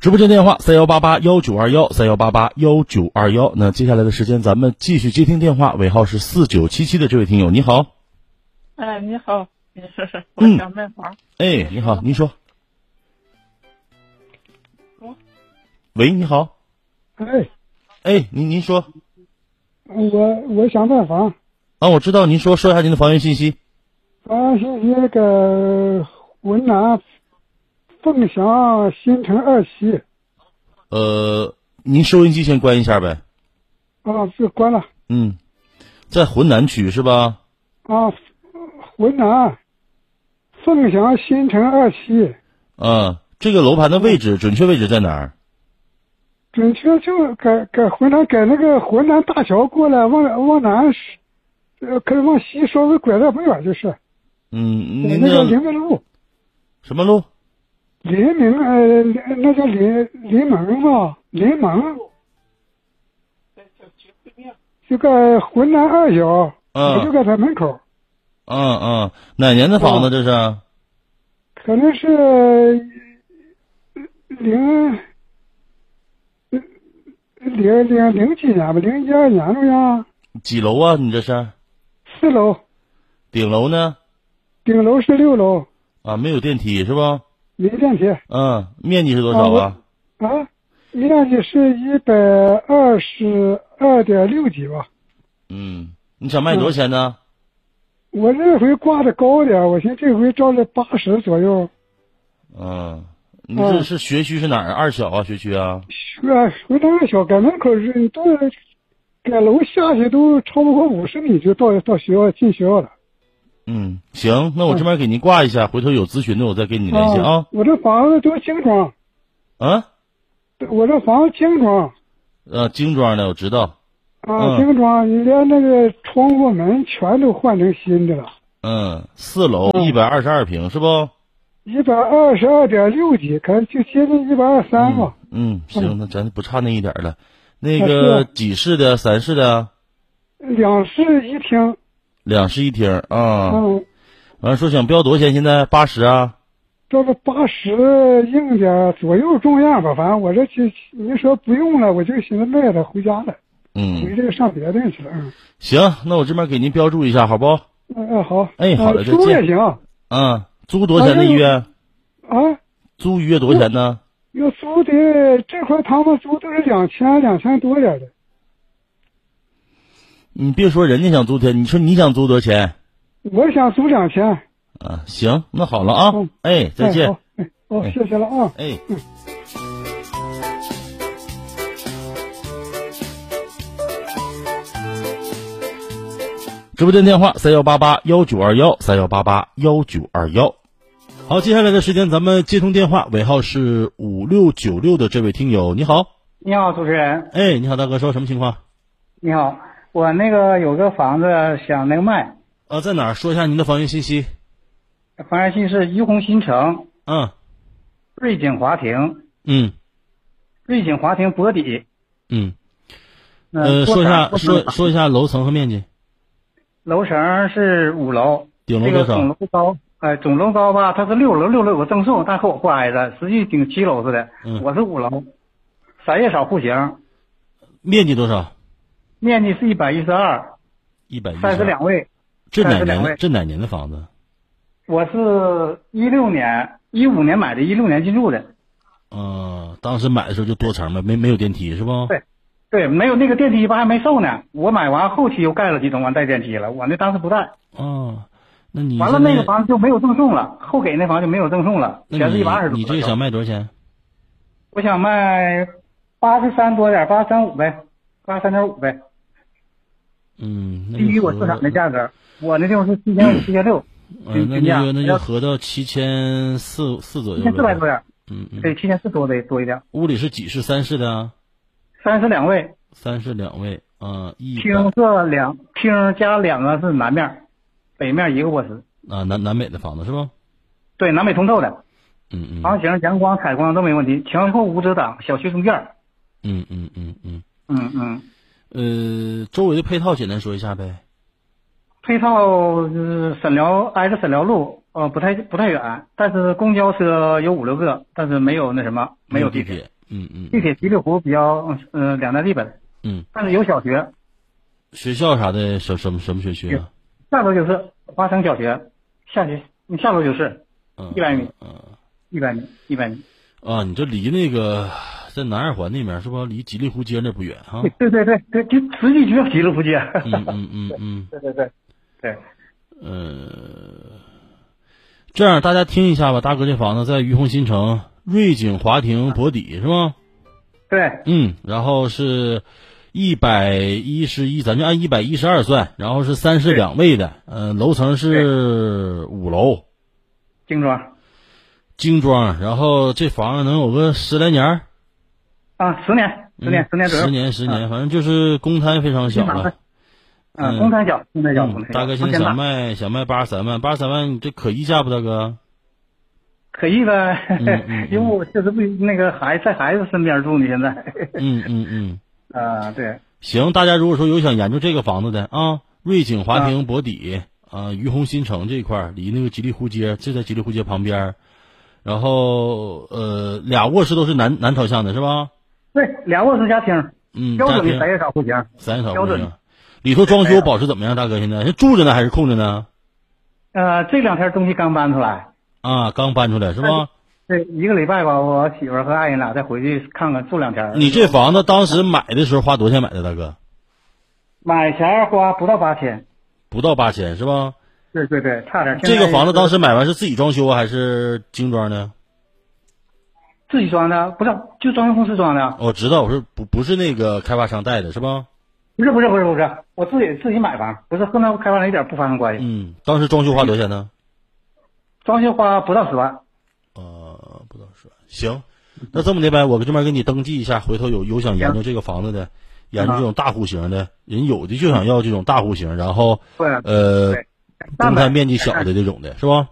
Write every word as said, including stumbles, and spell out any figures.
直播间电话三幺八八幺九二幺三幺八八幺九二幺。那接下来的时间咱们继续接听电话，尾号是四九七七的这位听友，你好。 哎，你好，你说说，我想买房。 哎，你好，您说。 我喂，你好。 哎， 哎，您您说。 我我想买房。 啊，我知道，您说说一下您的房源信息。 房源信息那个浑南凤翔新城二期。 呃，您收音机先关一下呗。 啊，是关了。 嗯，在浑南区是吧？ 啊，浑南凤翔新城二期。 嗯，这个楼盘的位置，准确位置在哪儿？ 准确就搁搁浑南，搁那个浑南大桥过来，往往南，呃，可以往西稍微拐点不远就是。 嗯，您那个的临明路。 什么路？ 临明呃，那叫临临门吧，临门。就在浑南二小， 嗯我就在他门口。 嗯嗯，哪年的房子这是？ 可能是零零零零几年吧，零一二年这样。 几楼啊？你这是？ 四楼。 顶楼呢？ 顶楼是六楼。 啊，没有电梯是吧？ 没电梯。 嗯，面积是多少啊？ 啊，面积是一百二十二点六几吧。 嗯，你想卖多少钱呢？ 嗯、我这回挂的高点，我寻思这回照着八十左右。 嗯，你这是学区是哪儿？二小啊，学区啊？ 学回那二小，搁门口是，你到搁楼下去都超不过五十米就到到学校进学校了。 嗯，行，那我这边给您挂一下，回头有咨询的我再跟你联系啊。 我这房子都精装。 啊？ 我这房子精装。 呃，精装的我知道。 啊，精装，你连那个窗户门全都换成新的了。 嗯，四楼一百二十二平是不？ 一百二十二点六几，可能就接近一百二三吧。 嗯，行，那咱不差那一点了。那个几室的？三室的？ 两室一厅。 两室一厅啊。 嗯。 完了说想标多少钱？现在八十啊？ 这个八十硬点左右重样吧，反正我这去，你说不用了，我就寻思卖了回家了。 嗯。 回这个上别的去了。嗯。 行，那我这边给您标注一下，好不？ 嗯嗯，好。 哎，好的，再见。 租也行。 嗯，租多少钱呢？一月？ 啊？ 租一月多少钱呢？ 要租的这块他们租都是两千两千多点的。 你别说人家想租钱，你说你想租多少钱？ 我想租两千。 啊，行，那好了啊。 嗯、 哎，再见。 哎，哦，谢谢了啊。 哎。 嗯。 直播间电话三幺八八幺九二幺三幺八八幺九二幺。好，接下来的时间咱们接通电话，尾号是五六九六的这位听友，你好。 你好，主持人。 哎，你好，大哥，说什么情况？ 你好，我那个有个房子想那个卖。 呃，在哪儿？说一下您的房源信息。 房源信息是怡红新城。 嗯。 瑞景华庭。 嗯。 瑞景华庭博底。 嗯。呃，说一下，说说一下楼层和面积。 楼层是五楼。 顶楼多少？ 这个总楼高，哎，总楼高吧，它是六楼，六楼有个赠送，但和我不挨着，实际顶七楼似的。 嗯。 我是五楼，三叶草户型。 面积多少？ 面积是一百一十二。 一百一十二。 三十两位。 这哪年的？这哪年的房子？ 我是一六年、一五年买的，一六年进入的。 嗯，当时买的时候就多层呗，没没有电梯是不？ 对，对，没有那个电梯吧，还没售呢。我买完后期又盖了几栋，完带电梯了。我那当时不带。 哦，那你完了那个房子就没有赠送了，后给那房就没有赠送了，全是一百二十多。 你这个想卖多少钱？ 我想卖八十三多点，八十三五呗，八十三点五呗。 嗯， 低于我市场的价格。我那地方是七千五、七千六。 嗯，那就那就合到七千四四左右了。 七千四百多点。 嗯嗯。 对，七千四多的多一点。 屋里是几室？三室的啊？ 三室两卫。 三室两卫啊，一厅是两厅加两个是南面，北面一个卧室。 啊，南南北的房子是吧？ 对，南北通透的。 嗯嗯。 房型、阳光、采光都没问题，前后无遮挡，小区中间。 嗯嗯嗯嗯。 嗯嗯。 呃，周围的配套简单说一下呗。 配套呃沈辽挨着沈辽路，呃不太不太远，但是公交车有五六个，但是没有那什么没有地铁。 嗯嗯， 地铁吉利湖比较呃两站地本， 嗯， 但是有小学， 学校啥的什什么什么学区啊？ 下楼就是华城小学，下去你下楼就是嗯， 一百米， 嗯一百米，一百米。 啊，你这离那个在南二环那边是不？离吉利湖街那不远哈？ 对对对对，就实际就吉利湖街。 嗯嗯嗯嗯， 对对对对， 呃，这样大家听一下吧，大哥这房子在于洪新城瑞景华庭博底是吗？ 对， 嗯，然后是一百一十一，咱就按一百一十二算，然后是三室两卫的，呃，楼层是五楼， 精装精装，然后这房子能有个十来年儿啊，十年，十年，十年左右， 十年十年，反正就是公摊非常小了。 嗯，公摊小，公摊小， 嗯，大概现在想卖想卖八十三万，八十三万，这可议价不，大哥？ 可以了， 嗯嗯、 因为我确实不那个孩在孩子身边住呢，现在。 嗯嗯嗯。 啊，对。 行，大家如果说有想研究这个房子的啊，瑞景华庭博底啊，于洪新城这一块离那个吉利湖街，就在吉利湖街旁边，然后呃俩卧室都是南南朝向的是吧？ 对，俩卧室加厅， 嗯， 标准的三叶草户型， 三叶草户型。里头装修保持怎么样，大哥？现在是住着呢还是空着呢？ 呃，这两天东西刚搬出来。 啊，刚搬出来是吧？ 对，一个礼拜吧，我媳妇和爱人俩再回去看看，住两天。 你这房子当时买的时候花多少钱买的，大哥？ 买前花不到八千。 不到八千是吧？ 对对对，差点。 这个房子当时买完是自己装修还是精装的？ 自己装的，不是，就装修公司装的。 我知道，我说不不是那个开发商带的是吧？ 不是不是不是不是，我自己自己买房，不是和那开发商一点不发生关系。 嗯，当时装修花多少钱呢？ 装修花不到十万。 呃，不到十万。行，那这么的呗，我这边给你登记一下，回头有有想研究这个房子的，研究这种大户型的，人有的就想要这种大户型，然后呃，公摊面积小的这种的是吧？